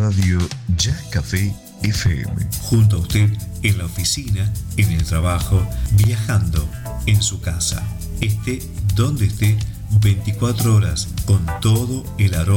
Radio Ya Café FM. Junto a usted en la oficina, en el trabajo, viajando, en su casa. Esté donde esté, 24 horas con todo el aroma